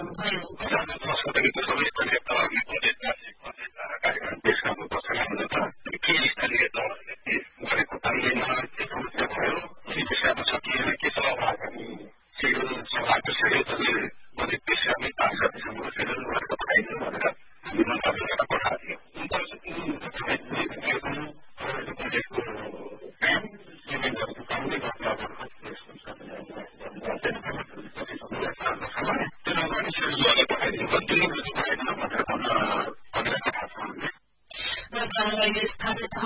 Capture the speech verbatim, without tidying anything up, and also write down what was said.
बताउनुभयो। सबै स्तरीय तहले बजेट राशि बजेट कार्यक्रम पेश गर्नुपर्छ भनेर त के स्तरीय तहले गरेको पाइएन के समस्या भयो के विषयमा सकिएन के सभाग हामी सिडिउल सभाको सिडिउलले बजेट पेश गर्ने पास गर्नेसम्मको सिडिउल गरेर पठाइदिनु भनेर हामी मन्त्रालयबाट पठाएको थियो बजेटको काम पेमेन्टहरूको कामले गर्दा मन्त्रालयले स्थानीय